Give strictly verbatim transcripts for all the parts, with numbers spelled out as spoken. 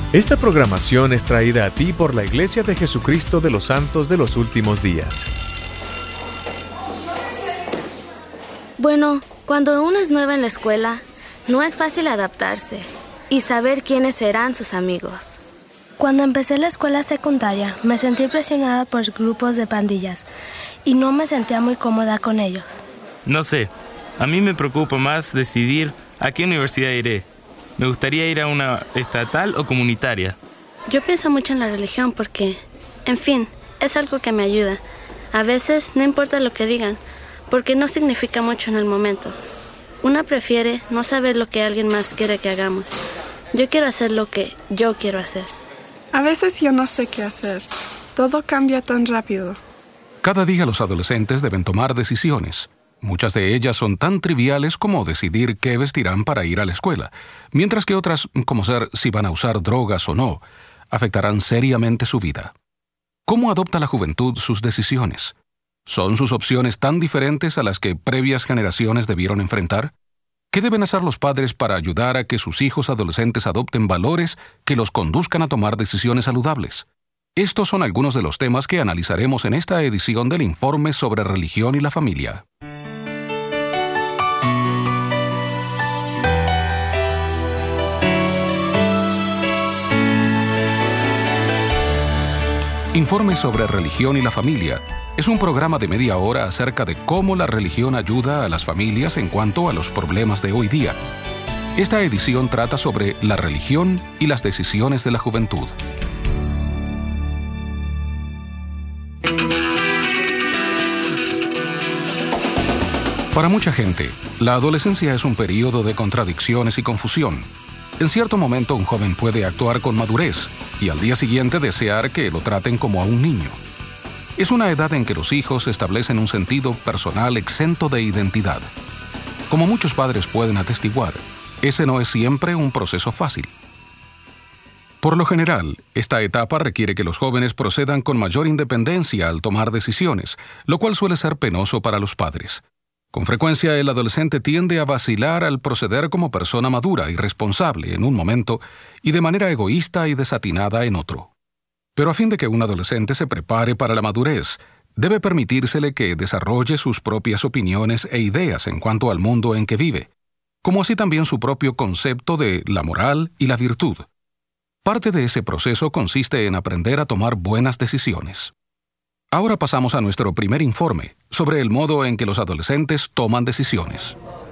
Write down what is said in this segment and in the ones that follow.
Esta programación es traída a ti por la Iglesia de Jesucristo de los Santos de los Últimos Días. Bueno, cuando uno es nuevo en la escuela, no es fácil adaptarse y saber quiénes serán sus amigos. Cuando empecé la escuela secundaria, me sentí presionada por grupos de pandillas y no me sentía muy cómoda con ellos. No sé, a mí me preocupa más decidir a qué universidad iré. Me gustaría ir a una estatal o comunitaria. Yo pienso mucho en la religión porque, en fin, es algo que me ayuda. A veces no importa lo que digan, porque no significa mucho en el momento. Una prefiere no saber lo que alguien más quiere que hagamos. Yo quiero hacer lo que yo quiero hacer. A veces yo no sé qué hacer. Todo cambia tan rápido. Cada día los adolescentes deben tomar decisiones. Muchas de ellas son tan triviales como decidir qué vestirán para ir a la escuela, mientras que otras, como ser si van a usar drogas o no, afectarán seriamente su vida. ¿Cómo adopta la juventud sus decisiones? ¿Son sus opciones tan diferentes a las que previas generaciones debieron enfrentar? ¿Qué deben hacer los padres para ayudar a que sus hijos adolescentes adopten valores que los conduzcan a tomar decisiones saludables? Estos son algunos de los temas que analizaremos en esta edición del Informe sobre Religión y la Familia. Informe sobre Religión y la Familia es un programa de media hora acerca de cómo la religión ayuda a las familias en cuanto a los problemas de hoy día. Esta edición trata sobre la religión y las decisiones de la juventud. Para mucha gente, la adolescencia es un período de contradicciones y confusión. En cierto momento un joven puede actuar con madurez y al día siguiente desear que lo traten como a un niño. Es una edad en que los hijos establecen un sentido personal exento de identidad. Como muchos padres pueden atestiguar, ese no es siempre un proceso fácil. Por lo general, esta etapa requiere que los jóvenes procedan con mayor independencia al tomar decisiones, lo cual suele ser penoso para los padres. Con frecuencia, el adolescente tiende a vacilar al proceder como persona madura y responsable en un momento y de manera egoísta y desatinada en otro. Pero a fin de que un adolescente se prepare para la madurez, debe permitírsele que desarrolle sus propias opiniones e ideas en cuanto al mundo en que vive, como así también su propio concepto de la moral y la virtud. Parte de ese proceso consiste en aprender a tomar buenas decisiones. Ahora pasamos a nuestro primer informe sobre el modo en que los adolescentes toman decisiones.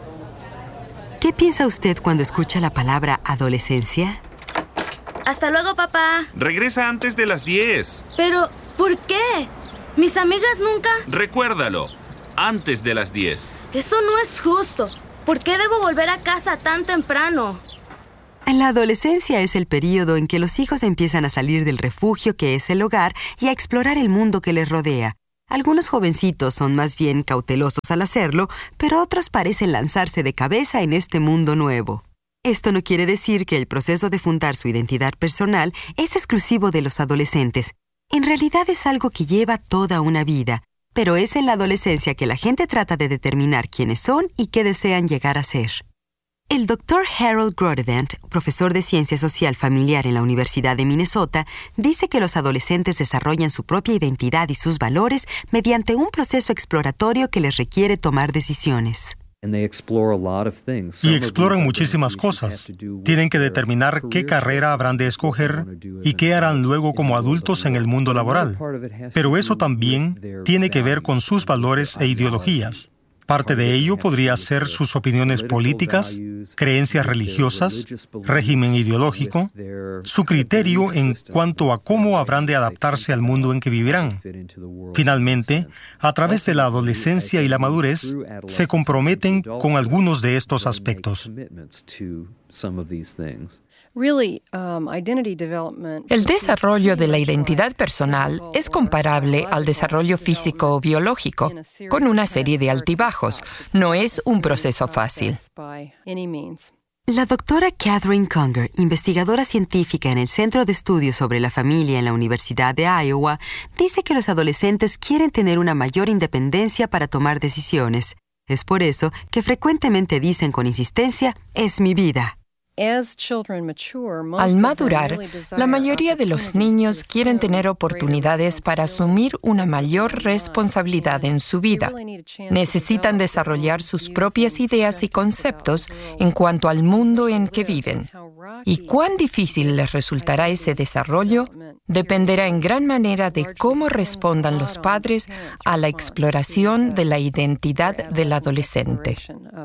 ¿Qué piensa usted cuando escucha la palabra adolescencia? Hasta luego, papá. Regresa antes de las diez. Pero, ¿por qué? Mis amigas nunca... Recuérdalo, antes de las diez. Eso no es justo. ¿Por qué debo volver a casa tan temprano? La adolescencia es el período en que los hijos empiezan a salir del refugio que es el hogar y a explorar el mundo que les rodea. Algunos jovencitos son más bien cautelosos al hacerlo, pero otros parecen lanzarse de cabeza en este mundo nuevo. Esto no quiere decir que el proceso de fundar su identidad personal es exclusivo de los adolescentes. En realidad es algo que lleva toda una vida, pero es en la adolescencia que la gente trata de determinar quiénes son y qué desean llegar a ser. El doctor Harold Grotevant, profesor de Ciencia Social Familiar en la Universidad de Minnesota, dice que los adolescentes desarrollan su propia identidad y sus valores mediante un proceso exploratorio que les requiere tomar decisiones. Y exploran muchísimas cosas. Tienen que determinar qué carrera habrán de escoger y qué harán luego como adultos en el mundo laboral. Pero eso también tiene que ver con sus valores e ideologías. Parte de ello podría ser sus opiniones políticas, creencias religiosas, régimen ideológico, su criterio en cuanto a cómo habrán de adaptarse al mundo en que vivirán. Finalmente, a través de la adolescencia y la madurez, se comprometen con algunos de estos aspectos. El desarrollo de la identidad personal es comparable al desarrollo físico o biológico, con una serie de altibajos. No es un proceso fácil. La doctora Catherine Conger, investigadora científica en el Centro de Estudios sobre la Familia en la Universidad de Iowa, dice que los adolescentes quieren tener una mayor independencia para tomar decisiones. Es por eso que frecuentemente dicen con insistencia, «es mi vida». Al madurar, la mayoría de los niños quieren tener oportunidades para asumir una mayor responsabilidad en su vida. Necesitan desarrollar sus propias ideas y conceptos en cuanto al mundo en que viven. Y cuán difícil les resultará ese desarrollo dependerá en gran manera de cómo respondan los padres a la exploración de la identidad del adolescente.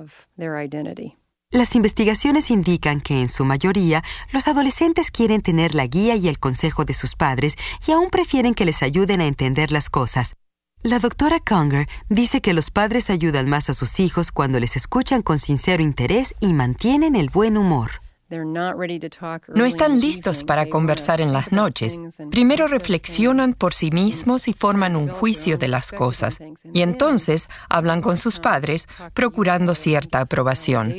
Las investigaciones indican que, en su mayoría, los adolescentes quieren tener la guía y el consejo de sus padres y aún prefieren que les ayuden a entender las cosas. La doctora Conger dice que los padres ayudan más a sus hijos cuando les escuchan con sincero interés y mantienen el buen humor. No están listos para conversar en las noches. Primero reflexionan por sí mismos y forman un juicio de las cosas. Y entonces hablan con sus padres, procurando cierta aprobación.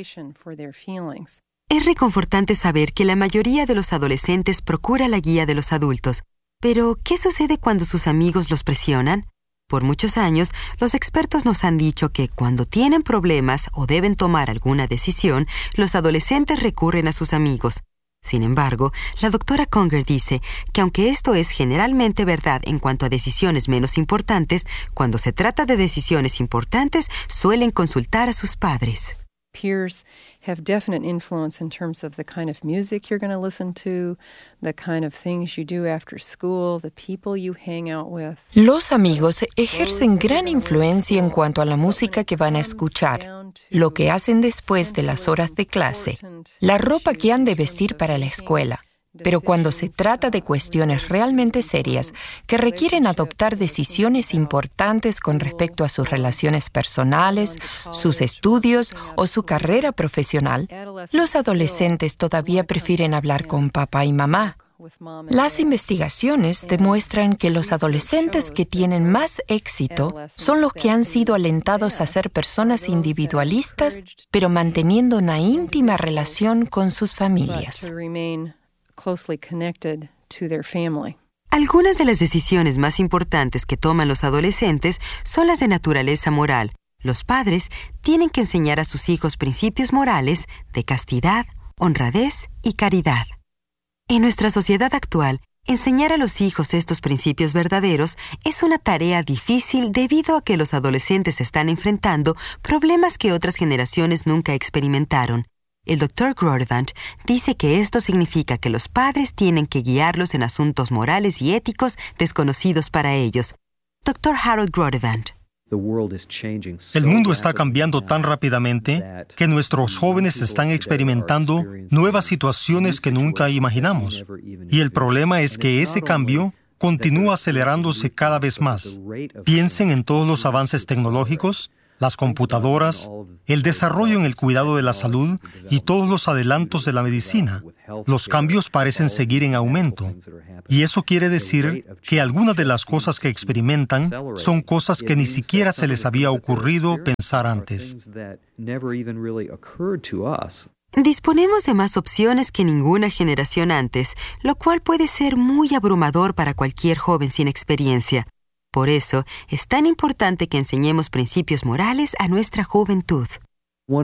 Es reconfortante saber que la mayoría de los adolescentes procura la guía de los adultos. Pero, ¿qué sucede cuando sus amigos los presionan? Por muchos años, los expertos nos han dicho que cuando tienen problemas o deben tomar alguna decisión, los adolescentes recurren a sus amigos. Sin embargo, la doctora Conger dice que aunque esto es generalmente verdad en cuanto a decisiones menos importantes, cuando se trata de decisiones importantes, suelen consultar a sus padres. Peers have definite influence in terms of the kind of music you're going to listen to, the kind of things you do after school, the people you hang out with. Los amigos ejercen gran influencia en cuanto a la música que van a escuchar, lo que hacen después de las horas de clase, la ropa que han de vestir para la escuela. Pero cuando se trata de cuestiones realmente serias que requieren adoptar decisiones importantes con respecto a sus relaciones personales, sus estudios o su carrera profesional, los adolescentes todavía prefieren hablar con papá y mamá. Las investigaciones demuestran que los adolescentes que tienen más éxito son los que han sido alentados a ser personas individualistas, pero manteniendo una íntima relación con sus familias. Closely connected to their family. Algunas de las decisiones más importantes que toman los adolescentes son las de naturaleza moral. Los padres tienen que enseñar a sus hijos principios morales de castidad, honradez y caridad. En nuestra sociedad actual, enseñar a los hijos estos principios verdaderos es una tarea difícil debido a que los adolescentes están enfrentando problemas que otras generaciones nunca experimentaron. El doctor Grotevant dice que esto significa que los padres tienen que guiarlos en asuntos morales y éticos desconocidos para ellos. doctor Harold Grotevant. El mundo está cambiando tan rápidamente que nuestros jóvenes están experimentando nuevas situaciones que nunca imaginamos. Y el problema es que ese cambio continúa acelerándose cada vez más. Piensen en todos los avances tecnológicos, las computadoras, el desarrollo en el cuidado de la salud y todos los adelantos de la medicina. Los cambios parecen seguir en aumento. Y eso quiere decir que algunas de las cosas que experimentan son cosas que ni siquiera se les había ocurrido pensar antes. Disponemos de más opciones que ninguna generación antes, lo cual puede ser muy abrumador para cualquier joven sin experiencia. Por eso, es tan importante que enseñemos principios morales a nuestra juventud. Uno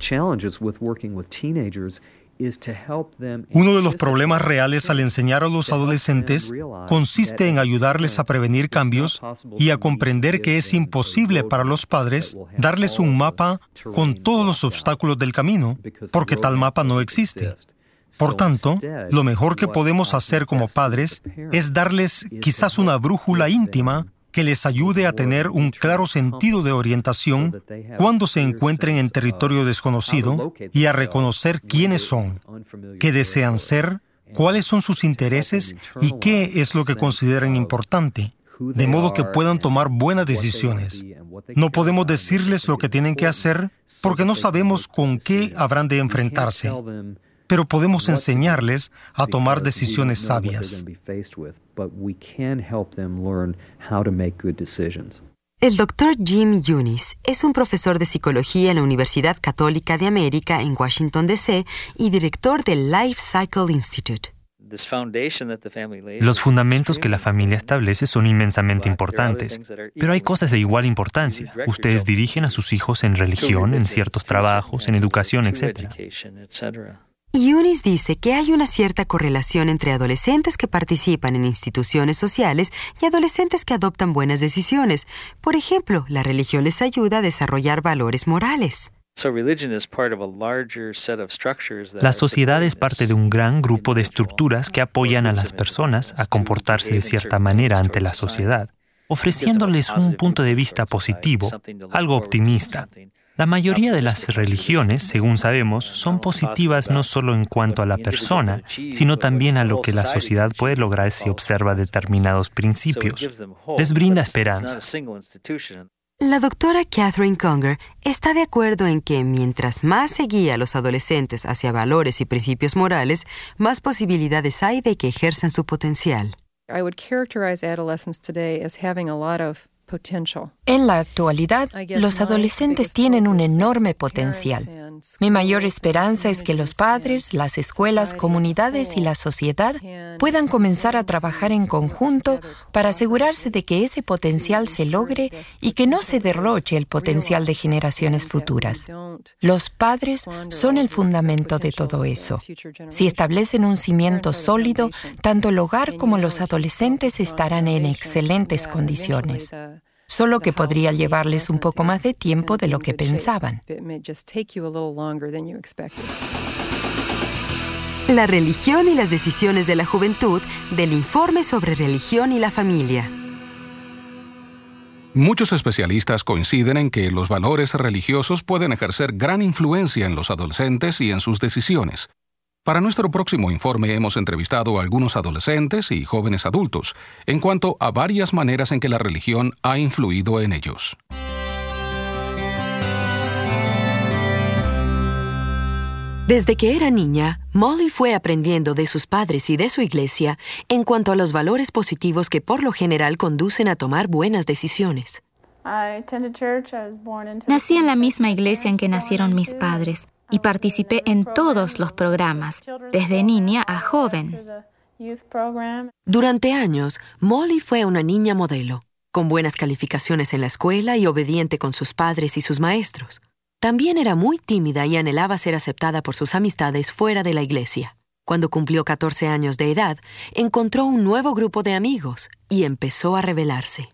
de los problemas reales al enseñar a los adolescentes consiste en ayudarles a prevenir cambios y a comprender que es imposible para los padres darles un mapa con todos los obstáculos del camino, porque tal mapa no existe. Por tanto, lo mejor que podemos hacer como padres es darles quizás una brújula íntima que les ayude a tener un claro sentido de orientación cuando se encuentren en territorio desconocido y a reconocer quiénes son, qué desean ser, cuáles son sus intereses y qué es lo que consideran importante, de modo que puedan tomar buenas decisiones. No podemos decirles lo que tienen que hacer porque no sabemos con qué habrán de enfrentarse, pero podemos enseñarles a tomar decisiones sabias. El doctor Jim Yunis es un profesor de psicología en la Universidad Católica de América en Washington, D C y director del Life Cycle Institute. Los fundamentos que la familia establece son inmensamente importantes, pero hay cosas de igual importancia. Ustedes dirigen a sus hijos en religión, en ciertos trabajos, en educación, etcétera. Eunice dice que hay una cierta correlación entre adolescentes que participan en instituciones sociales y adolescentes que adoptan buenas decisiones. Por ejemplo, la religión les ayuda a desarrollar valores morales. La sociedad es parte de un gran grupo de estructuras que apoyan a las personas a comportarse de cierta manera ante la sociedad, ofreciéndoles un punto de vista positivo, algo optimista. La mayoría de las religiones, según sabemos, son positivas no solo en cuanto a la persona, sino también a lo que la sociedad puede lograr si observa determinados principios. Les brinda esperanza. La doctora Catherine Conger está de acuerdo en que mientras más se guía a los adolescentes hacia valores y principios morales, más posibilidades hay de que ejerzan su potencial. I would characterize adolescence today as having a lot of potential. En la actualidad, los adolescentes tienen un enorme potencial. Mi mayor esperanza es que los padres, las escuelas, comunidades y la sociedad puedan comenzar a trabajar en conjunto para asegurarse de que ese potencial se logre y que no se derroche el potencial de generaciones futuras. Los padres son el fundamento de todo eso. Si establecen un cimiento sólido, tanto el hogar como los adolescentes estarán en excelentes condiciones. Solo que podría llevarles un poco más de tiempo de lo que pensaban. La religión y las decisiones de la juventud, del informe sobre religión y la familia. Muchos especialistas coinciden en que los valores religiosos pueden ejercer gran influencia en los adolescentes y en sus decisiones. Para nuestro próximo informe hemos entrevistado a algunos adolescentes y jóvenes adultos en cuanto a varias maneras en que la religión ha influido en ellos. Desde que era niña, Molly fue aprendiendo de sus padres y de su iglesia en cuanto a los valores positivos que por lo general conducen a tomar buenas decisiones. Nací en la misma iglesia en que nacieron mis padres y participé en todos los programas, desde niña a joven. Durante años, Molly fue una niña modelo, con buenas calificaciones en la escuela y obediente con sus padres y sus maestros. También era muy tímida y anhelaba ser aceptada por sus amistades fuera de la iglesia. Cuando cumplió catorce años de edad, encontró un nuevo grupo de amigos y empezó a rebelarse.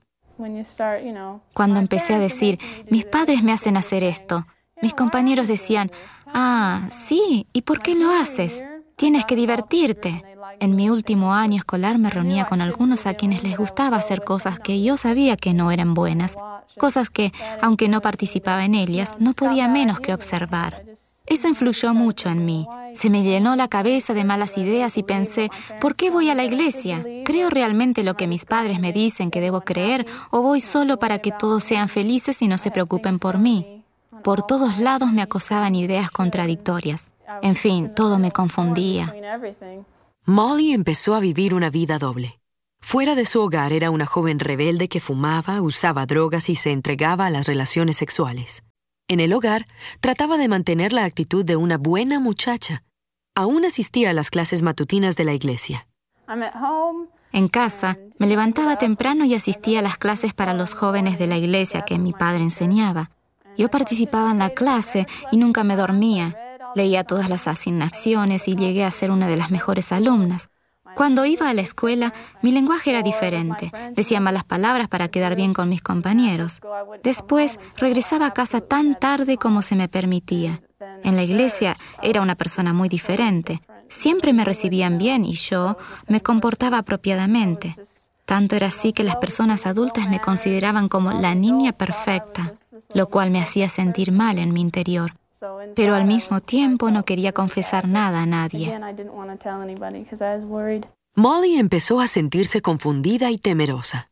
Cuando empecé a decir, mis padres me hacen hacer esto, mis compañeros decían, ah, sí, ¿y por qué lo haces? Tienes que divertirte. En mi último año escolar me reunía con algunos a quienes les gustaba hacer cosas que yo sabía que no eran buenas, cosas que, aunque no participaba en ellas, no podía menos que observar. Eso influyó mucho en mí. Se me llenó la cabeza de malas ideas y pensé, ¿por qué voy a la iglesia? ¿Creo realmente lo que mis padres me dicen que debo creer o voy solo para que todos sean felices y no se preocupen por mí? Por todos lados me acosaban ideas contradictorias. En fin, todo me confundía. Molly empezó a vivir una vida doble. Fuera de su hogar era una joven rebelde que fumaba, usaba drogas y se entregaba a las relaciones sexuales. En el hogar, trataba de mantener la actitud de una buena muchacha. Aún asistía a las clases matutinas de la iglesia. En casa, me levantaba temprano y asistía a las clases para los jóvenes de la iglesia que mi padre enseñaba. Yo participaba en la clase y nunca me dormía. Leía todas las asignaciones y llegué a ser una de las mejores alumnas. Cuando iba a la escuela, mi lenguaje era diferente. Decía malas palabras para quedar bien con mis compañeros. Después, regresaba a casa tan tarde como se me permitía. En la iglesia era una persona muy diferente. Siempre me recibían bien y yo me comportaba apropiadamente. Tanto era así que las personas adultas me consideraban como la niña perfecta, lo cual me hacía sentir mal en mi interior. Pero al mismo tiempo no quería confesar nada a nadie. Molly empezó a sentirse confundida y temerosa.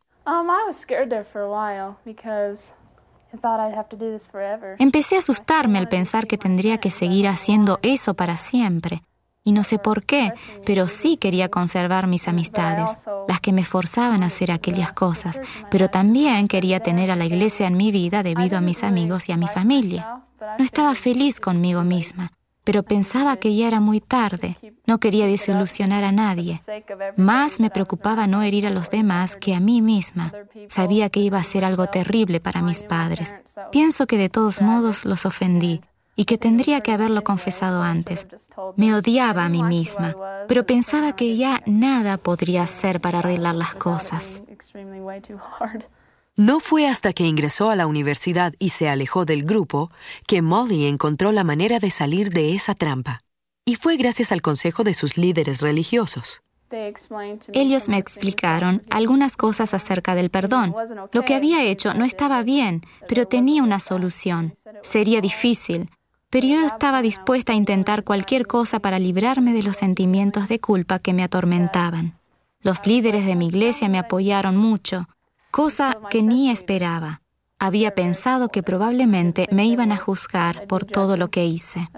Empecé a asustarme al pensar que tendría que seguir haciendo eso para siempre. Y no sé por qué, pero sí quería conservar mis amistades, las que me forzaban a hacer aquellas cosas, pero también quería tener a la iglesia en mi vida debido a mis amigos y a mi familia. No estaba feliz conmigo misma, pero pensaba que ya era muy tarde. No quería desilusionar a nadie. Más me preocupaba no herir a los demás que a mí misma. Sabía que iba a ser algo terrible para mis padres. Pienso que de todos modos los ofendí. y que tendría que haberlo confesado antes. Me odiaba a mí misma, pero pensaba que ya nada podría hacer para arreglar las cosas. No fue hasta que ingresó a la universidad y se alejó del grupo que Molly encontró la manera de salir de esa trampa. Y fue gracias al consejo de sus líderes religiosos. Ellos me explicaron algunas cosas acerca del perdón. Lo que había hecho no estaba bien, pero tenía una solución. Sería difícil, pero yo estaba dispuesta a intentar cualquier cosa para librarme de los sentimientos de culpa que me atormentaban. Los líderes de mi iglesia me apoyaron mucho, cosa que ni esperaba. Había pensado que probablemente me iban a juzgar por todo lo que hice.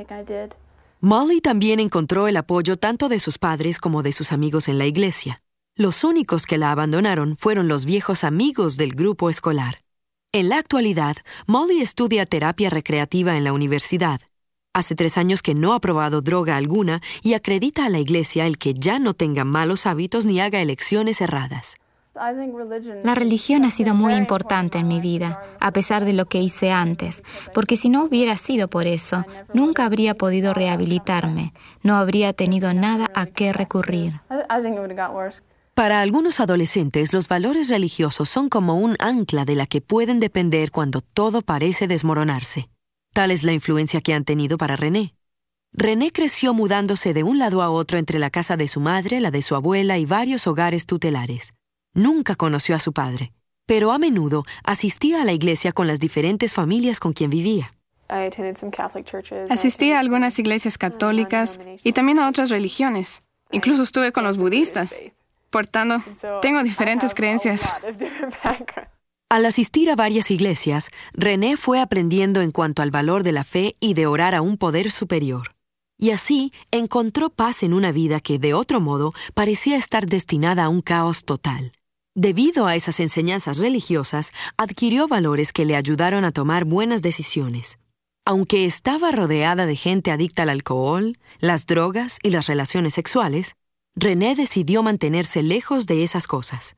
Molly también encontró el apoyo tanto de sus padres como de sus amigos en la iglesia. Los únicos que la abandonaron fueron los viejos amigos del grupo escolar. En la actualidad, Molly estudia terapia recreativa en la universidad. Hace tres años que no ha probado droga alguna y acredita a la iglesia el que ya no tenga malos hábitos ni haga elecciones erradas. La religión ha sido muy importante en mi vida, a pesar de lo que hice antes, porque si no hubiera sido por eso, nunca habría podido rehabilitarme, no habría tenido nada a qué recurrir. Para algunos adolescentes, los valores religiosos son como un ancla de la que pueden depender cuando todo parece desmoronarse. Tal es la influencia que han tenido para René. René creció mudándose de un lado a otro entre la casa de su madre, la de su abuela y varios hogares tutelares. Nunca conoció a su padre, pero a menudo asistía a la iglesia con las diferentes familias con quien vivía. Asistí a algunas iglesias católicas y también a otras religiones. Incluso estuve con los budistas. Por tanto, tengo diferentes creencias. Al asistir a varias iglesias, René fue aprendiendo en cuanto al valor de la fe y de orar a un poder superior. Y así encontró paz en una vida que, de otro modo, parecía estar destinada a un caos total. Debido a esas enseñanzas religiosas, adquirió valores que le ayudaron a tomar buenas decisiones. Aunque estaba rodeada de gente adicta al alcohol, las drogas y las relaciones sexuales, René decidió mantenerse lejos de esas cosas.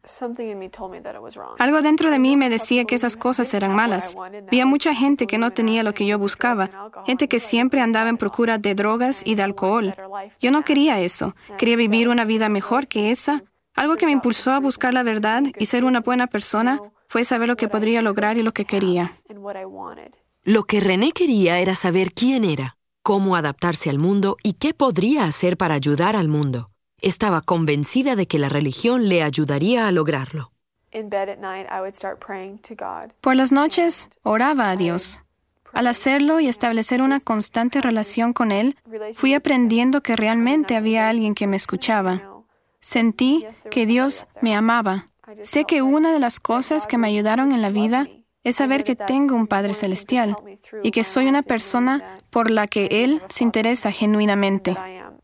Algo dentro de mí me decía que esas cosas eran malas. Había mucha gente que no tenía lo que yo buscaba, gente que siempre andaba en procura de drogas y de alcohol. Yo no quería eso, quería vivir una vida mejor que esa. Algo que me impulsó a buscar la verdad y ser una buena persona fue saber lo que podría lograr y lo que quería. Lo que René quería era saber quién era, cómo adaptarse al mundo y qué podría hacer para ayudar al mundo. Estaba convencida de que la religión le ayudaría a lograrlo. Por las noches, oraba a Dios. Al hacerlo y establecer una constante relación con Él, fui aprendiendo que realmente había alguien que me escuchaba. Sentí que Dios me amaba. Sé que una de las cosas que me ayudaron en la vida es saber que tengo un Padre Celestial y que soy una persona por la que Él se interesa genuinamente.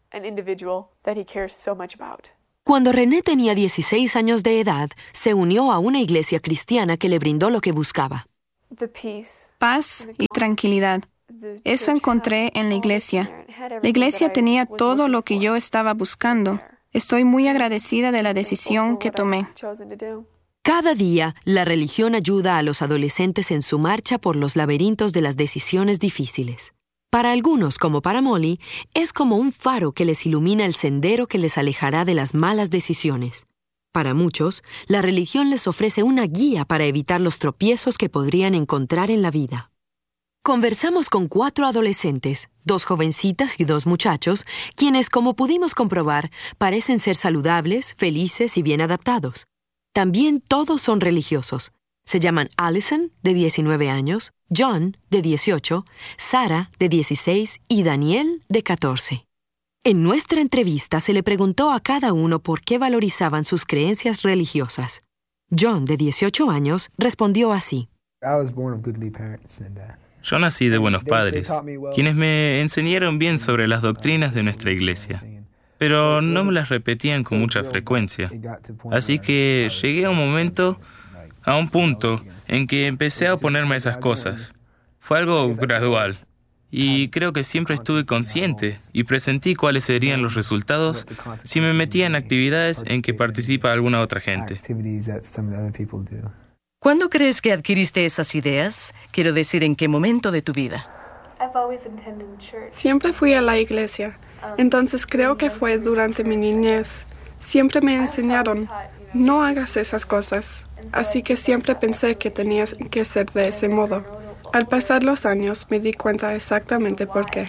Cuando René tenía dieciséis años de edad, se unió a una iglesia cristiana que le brindó lo que buscaba. Paz y tranquilidad. Eso encontré en la iglesia. La iglesia tenía todo lo que yo estaba buscando. Estoy muy agradecida de la decisión que tomé. Cada día, la religión ayuda a los adolescentes en su marcha por los laberintos de las decisiones difíciles. Para algunos, como para Molly, es como un faro que les ilumina el sendero que les alejará de las malas decisiones. Para muchos, la religión les ofrece una guía para evitar los tropiezos que podrían encontrar en la vida. Conversamos con cuatro adolescentes, dos jovencitas y dos muchachos, quienes, como pudimos comprobar, parecen ser saludables, felices y bien adaptados. También todos son religiosos. Se llaman Allison, de diecinueve años, John, de dieciocho, Sarah, de dieciséis y Daniel, de catorce. En nuestra entrevista se le preguntó a cada uno por qué valorizaban sus creencias religiosas. John, de dieciocho años, respondió así. Yo nací de buenos padres, quienes me enseñaron bien sobre las doctrinas de nuestra iglesia, pero no me las repetían con mucha frecuencia. Así que llegué a un momento, a un punto, en que empecé a oponerme a esas cosas. Fue algo gradual, y creo que siempre estuve consciente y presentí cuáles serían los resultados si me metía en actividades en que participa alguna otra gente. ¿Cuándo crees que adquiriste esas ideas? Quiero decir, ¿en qué momento de tu vida? Siempre fui a la iglesia, entonces creo que fue durante mi niñez. Siempre me enseñaron, no hagas esas cosas, así que siempre pensé que tenías que ser de ese modo. Al pasar los años me di cuenta exactamente por qué.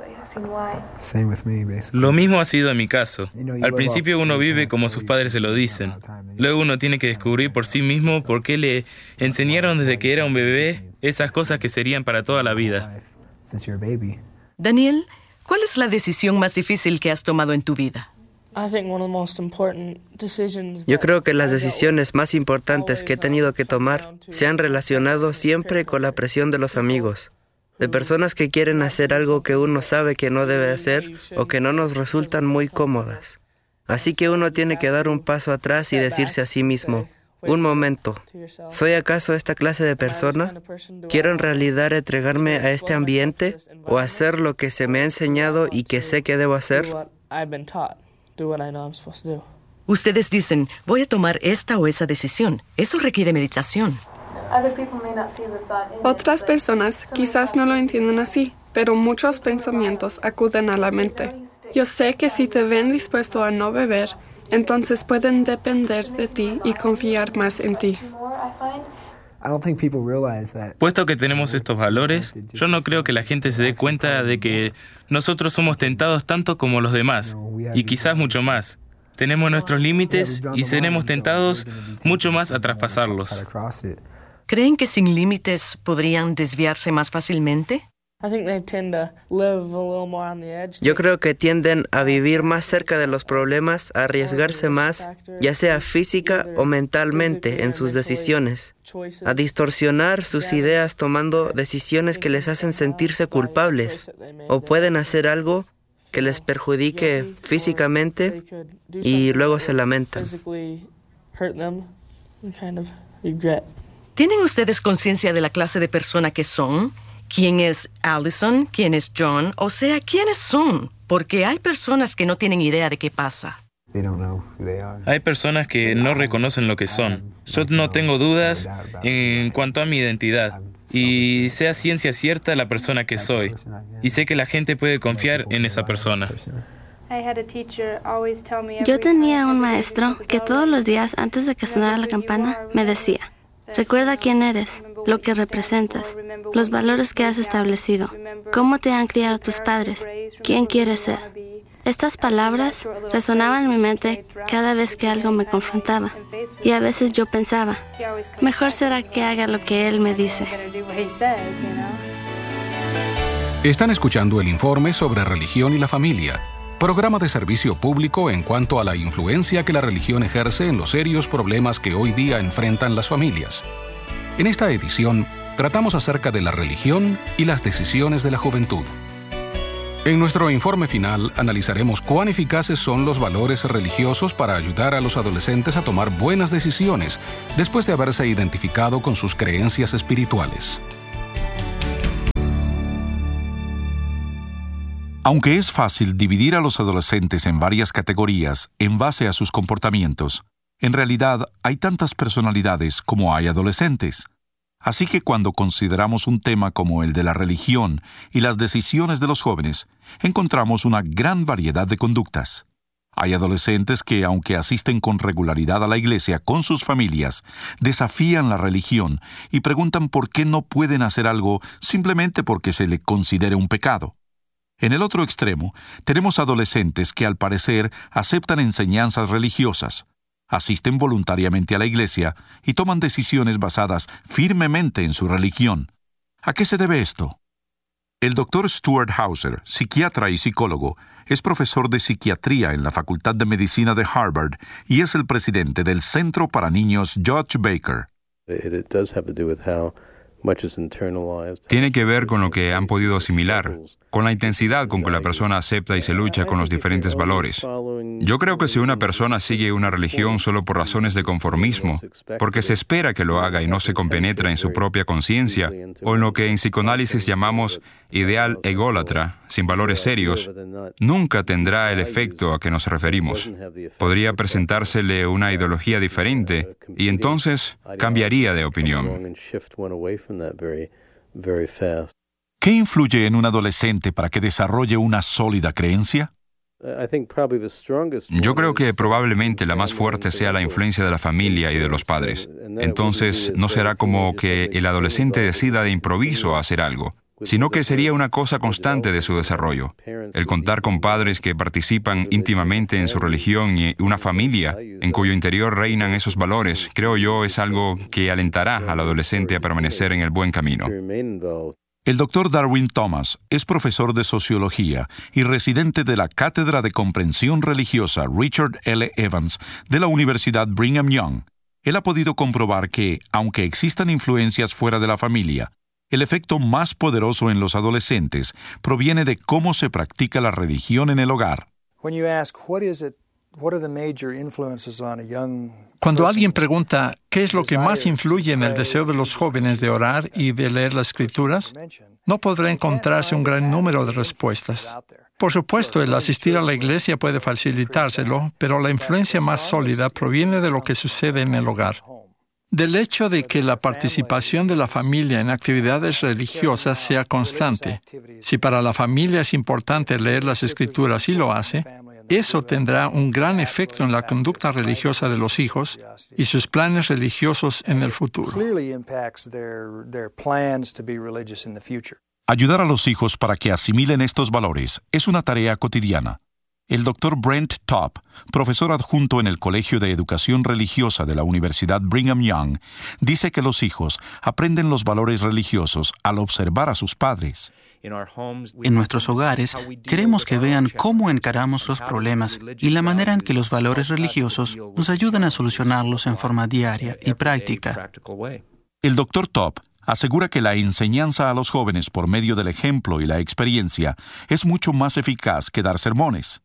Lo mismo ha sido en mi caso. Al principio uno vive como sus padres se lo dicen. Luego uno tiene que descubrir por sí mismo por qué le enseñaron desde que era un bebé esas cosas que serían para toda la vida. Daniel, ¿cuál es la decisión más difícil que has tomado en tu vida? Yo creo que las decisiones más importantes que he tenido que tomar se han relacionado siempre con la presión de los amigos, de personas que quieren hacer algo que uno sabe que no debe hacer o que no nos resultan muy cómodas. Así que uno tiene que dar un paso atrás y decirse a sí mismo, un momento, ¿soy acaso esta clase de persona? ¿Quiero en realidad entregarme a este ambiente o hacer lo que se me ha enseñado y que sé que debo hacer? Ustedes dicen, voy a tomar esta o esa decisión. Eso requiere meditación. Otras personas quizás no lo entienden así, pero muchos pensamientos acuden a la mente. Yo sé que si te ven dispuesto a no beber, entonces pueden depender de ti y confiar más en ti. Puesto que tenemos estos valores, yo no creo que la gente se dé cuenta de que nosotros somos tentados tanto como los demás, y quizás mucho más. Tenemos nuestros límites y seremos tentados mucho más a traspasarlos. ¿Creen que sin límites podrían desviarse más fácilmente? Yo creo que tienden a vivir más cerca de los problemas, a arriesgarse más, ya sea física o mentalmente en sus decisiones, a distorsionar sus ideas tomando decisiones que les hacen sentirse culpables, o pueden hacer algo que les perjudique físicamente y luego se lamentan. ¿Tienen ustedes conciencia de la clase de persona que son? ¿Quién es Allison? ¿Quién es John? O sea, ¿quiénes son? Porque hay personas que no tienen idea de qué pasa. Hay personas que no reconocen lo que son. Yo no tengo dudas en cuanto a mi identidad. Y sé a ciencia cierta la persona que soy. Y sé que la gente puede confiar en esa persona. Yo tenía un maestro que todos los días antes de que sonara la campana me decía: recuerda quién eres, lo que representas, los valores que has establecido, cómo te han criado tus padres, quién quieres ser. Estas palabras resonaban en mi mente cada vez que algo me confrontaba. Y a veces yo pensaba, mejor será que haga lo que él me dice. Están escuchando el informe sobre religión y la familia, programa de servicio público en cuanto a la influencia que la religión ejerce en los serios problemas que hoy día enfrentan las familias. En esta edición, tratamos acerca de la religión y las decisiones de la juventud. En nuestro informe final, analizaremos cuán eficaces son los valores religiosos para ayudar a los adolescentes a tomar buenas decisiones después de haberse identificado con sus creencias espirituales. Aunque es fácil dividir a los adolescentes en varias categorías en base a sus comportamientos, en realidad hay tantas personalidades como hay adolescentes. Así que cuando consideramos un tema como el de la religión y las decisiones de los jóvenes, encontramos una gran variedad de conductas. Hay adolescentes que, aunque asisten con regularidad a la iglesia con sus familias, desafían la religión y preguntan por qué no pueden hacer algo simplemente porque se le considere un pecado. En el otro extremo, tenemos adolescentes que al parecer aceptan enseñanzas religiosas, asisten voluntariamente a la iglesia y toman decisiones basadas firmemente en su religión. ¿A qué se debe esto? El doctor Stuart Hauser, psiquiatra y psicólogo, es profesor de psiquiatría en la Facultad de Medicina de Harvard y es el presidente del Centro para Niños George Baker. Tiene que ver con lo que han podido asimilar, con la intensidad con que la persona acepta y se lucha con los diferentes valores. Yo creo que si una persona sigue una religión solo por razones de conformismo, porque se espera que lo haga y no se compenetra en su propia conciencia, o en lo que en psicoanálisis llamamos ideal ególatra, sin valores serios, nunca tendrá el efecto a que nos referimos. Podría presentársele una ideología diferente y entonces cambiaría de opinión. ¿Qué influye en un adolescente para que desarrolle una sólida creencia? Yo creo que probablemente la más fuerte sea la influencia de la familia y de los padres. Entonces, no será como que el adolescente decida de improviso hacer algo, sino que sería una cosa constante de su desarrollo. El contar con padres que participan íntimamente en su religión y una familia en cuyo interior reinan esos valores, creo yo, es algo que alentará al adolescente a permanecer en el buen camino. El doctor Darwin Thomas es profesor de sociología y residente de la Cátedra de Comprensión Religiosa Richard L. Evans de la Universidad Brigham Young. Él ha podido comprobar que, aunque existan influencias fuera de la familia, el efecto más poderoso en los adolescentes proviene de cómo se practica la religión en el hogar. Cuando alguien pregunta qué es lo que más influye en el deseo de los jóvenes de orar y de leer las Escrituras, no podrá encontrarse un gran número de respuestas. Por supuesto, el asistir a la iglesia puede facilitárselo, pero la influencia más sólida proviene de lo que sucede en el hogar. Del hecho de que la participación de la familia en actividades religiosas sea constante. Si para la familia es importante leer las Escrituras y lo hace, eso tendrá un gran efecto en la conducta religiosa de los hijos y sus planes religiosos en el futuro. Ayudar a los hijos para que asimilen estos valores es una tarea cotidiana. El doctor Brent Top, profesor adjunto en el Colegio de Educación Religiosa de la Universidad Brigham Young, dice que los hijos aprenden los valores religiosos al observar a sus padres. En nuestros hogares, queremos que vean cómo encaramos los problemas y la manera en que los valores religiosos nos ayudan a solucionarlos en forma diaria y práctica. El doctor Top asegura que la enseñanza a los jóvenes por medio del ejemplo y la experiencia es mucho más eficaz que dar sermones.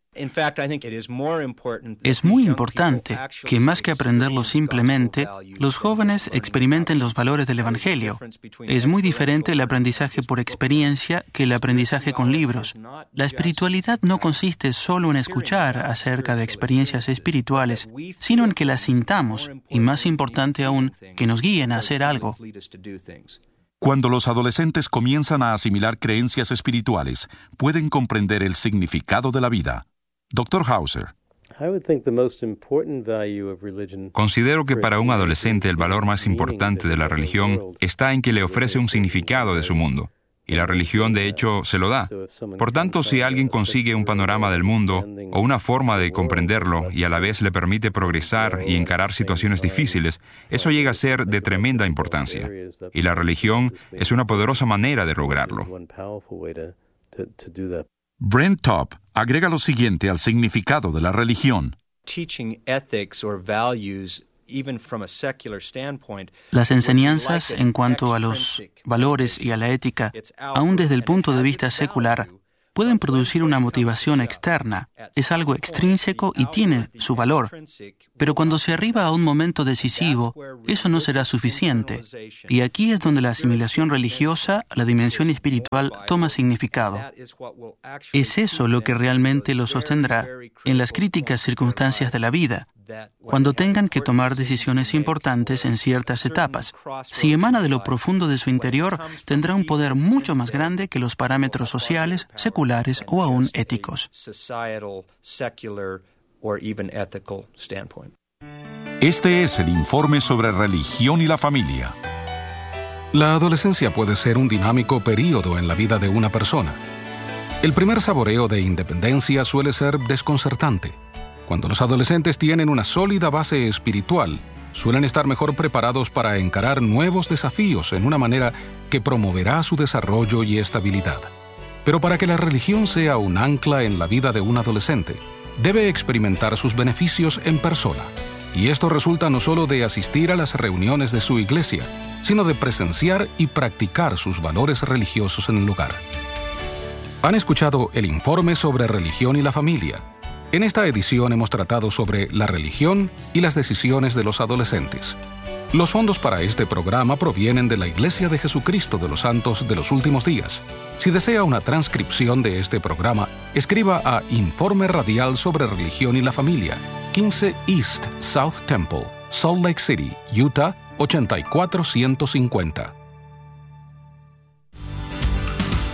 Es muy importante que más que aprenderlo simplemente, los jóvenes experimenten los valores del Evangelio. Es muy diferente el aprendizaje por experiencia que el aprendizaje con libros. La espiritualidad no consiste solo en escuchar acerca de experiencias espirituales, sino en que las sintamos y, más importante aún, que nos guíen a hacer algo. Cuando los adolescentes comienzan a asimilar creencias espirituales, pueden comprender el significado de la vida. doctor Hauser. Considero que para un adolescente el valor más importante de la religión está en que le ofrece un significado de su mundo. Y la religión, de hecho, se lo da. Por tanto, si alguien consigue un panorama del mundo o una forma de comprenderlo y a la vez le permite progresar y encarar situaciones difíciles, eso llega a ser de tremenda importancia. Y la religión es una poderosa manera de lograrlo. Brent Top agrega lo siguiente al significado de la religión. Las enseñanzas en cuanto a los valores y a la ética, aún desde el punto de vista secular, pueden producir una motivación externa. Es algo extrínseco y tiene su valor. Pero cuando se arriba a un momento decisivo, eso no será suficiente. Y aquí es donde la asimilación religiosa, la dimensión espiritual, toma significado. Es eso lo que realmente lo sostendrá en las críticas circunstancias de la vida, cuando tengan que tomar decisiones importantes en ciertas etapas. Si emana de lo profundo de su interior, tendrá un poder mucho más grande que los parámetros sociales, seculares o aún éticos. Este es el informe sobre religión y la familia. La adolescencia puede ser un dinámico período en la vida de una persona. El primer saboreo de independencia suele ser desconcertante. Cuando los adolescentes tienen una sólida base espiritual, suelen estar mejor preparados para encarar nuevos desafíos en una manera que promoverá su desarrollo y estabilidad. Pero para que la religión sea un ancla en la vida de un adolescente, debe experimentar sus beneficios en persona. Y esto resulta no solo de asistir a las reuniones de su iglesia, sino de presenciar y practicar sus valores religiosos en el lugar. Han escuchado el informe sobre religión y la familia. En esta edición hemos tratado sobre la religión y las decisiones de los adolescentes. Los fondos para este programa provienen de la Iglesia de Jesucristo de los Santos de los Últimos Días. Si desea una transcripción de este programa, escriba a Informe Radial sobre Religión y la Familia, quince East South Temple, Salt Lake City, Utah, ochenta y cuatro ciento cincuenta.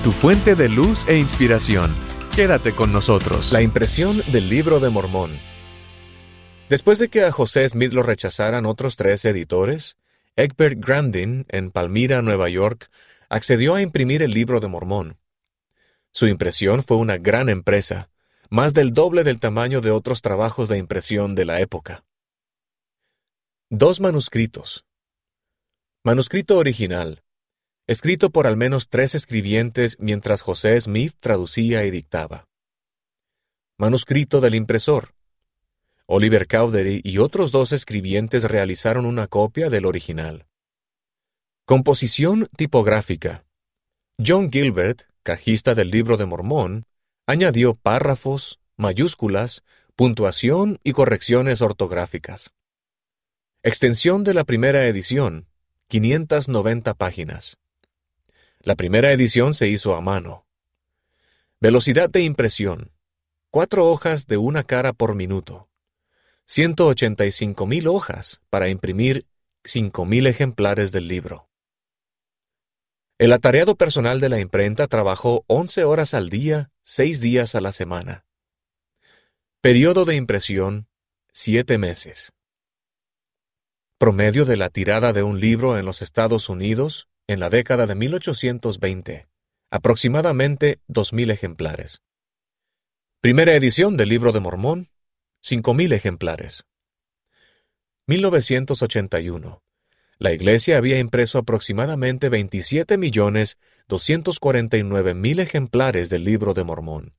tu fuente de luz e inspiración. Quédate con nosotros. La impresión del Libro de Mormón. Después de que a José Smith lo rechazaran otros tres editores, Egbert Grandin, en Palmyra, Nueva York, accedió a imprimir el Libro de Mormón. Su impresión fue una gran empresa, más del doble del tamaño de otros trabajos de impresión de la época. Dos manuscritos. Manuscrito original, escrito por al menos tres escribientes mientras José Smith traducía y dictaba. Manuscrito del impresor. Oliver Cowdery y otros dos escribientes realizaron una copia del original. Composición tipográfica. John Gilbert, cajista del Libro de Mormón, añadió párrafos, mayúsculas, puntuación y correcciones ortográficas. Extensión de la primera edición, quinientas noventa páginas. La primera edición se hizo a mano. Velocidad de impresión, cuatro hojas de una cara por minuto. ciento ochenta y cinco mil hojas para imprimir cinco mil ejemplares del libro. El atareado personal de la imprenta trabajó once horas al día, seis días a la semana. Periodo de impresión, siete meses. Promedio de la tirada de un libro en los Estados Unidos en la década de mil ochocientos veinte, aproximadamente dos mil ejemplares. Primera edición del Libro de Mormón, cinco mil ejemplares. mil novecientos ochenta y uno. La Iglesia había impreso aproximadamente veintisiete millones doscientos cuarenta y nueve mil ejemplares del Libro de Mormón.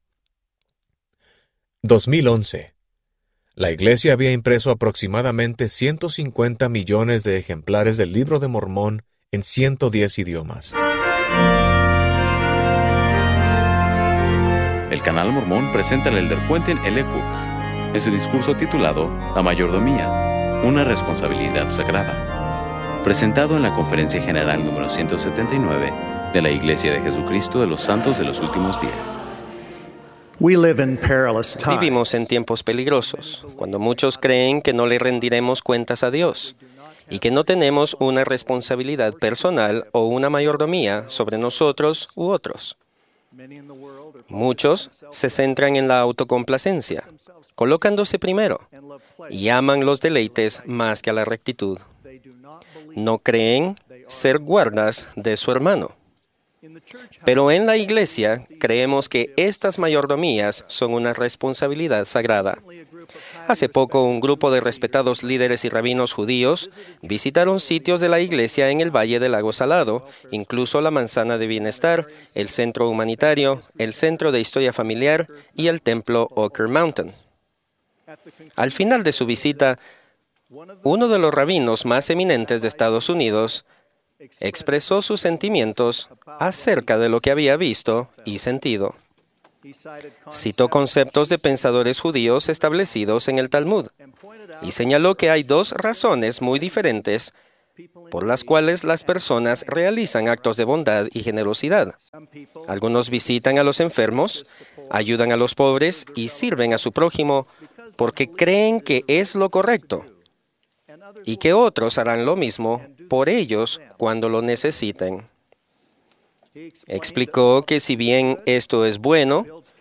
dos mil once. La Iglesia había impreso aproximadamente ciento cincuenta millones de ejemplares del Libro de Mormón en ciento diez idiomas. El Canal Mormón presenta al elder Quentin L. Cook en su discurso titulado La mayordomía, una responsabilidad sagrada, presentado en la Conferencia General número ciento setenta y nueve de la Iglesia de Jesucristo de los Santos de los Últimos Días. Vivimos en tiempos peligrosos, cuando muchos creen que no le rendiremos cuentas a Dios y que no tenemos una responsabilidad personal o una mayordomía sobre nosotros u otros. Muchos se centran en la autocomplacencia, colocándose primero, y aman los deleites más que a la rectitud. No creen ser guardas de su hermano. Pero en la Iglesia creemos que estas mayordomías son una responsabilidad sagrada. Hace poco, un grupo de respetados líderes y rabinos judíos visitaron sitios de la Iglesia en el Valle del Lago Salado, incluso la Manzana de Bienestar, el Centro Humanitario, el Centro de Historia Familiar y el Templo Ocker Mountain. Al final de su visita, uno de los rabinos más eminentes de Estados Unidos expresó sus sentimientos acerca de lo que había visto y sentido. Citó conceptos de pensadores judíos establecidos en el Talmud y señaló que hay dos razones muy diferentes por las cuales las personas realizan actos de bondad y generosidad. Algunos visitan a los enfermos, ayudan a los pobres y sirven a su prójimo porque creen que es lo correcto, y que otros harán lo mismo por ellos cuando lo necesiten. Explicó que si bien esto es bueno,